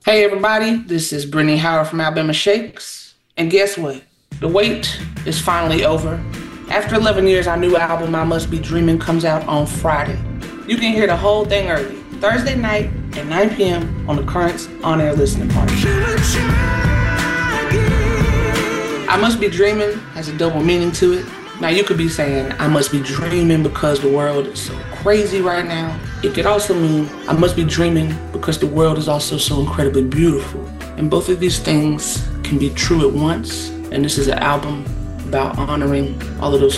Hey everybody, this is Brittany Howard from Alabama Shakes. And guess what? The wait is finally over. After 11 years, our new album, I Must Be Dreaming, comes out on Friday. You can hear the whole thing early, Thursday night at 9 p.m. on the Currents On-Air Listening Party. I Must Be Dreaming has a double meaning to it. Now you could be saying, I must be dreaming because the world is so crazy right now. It could also mean, I must be dreaming because the world is also so incredibly beautiful. And both of these things can be true at once. And this is an album about honoring all of those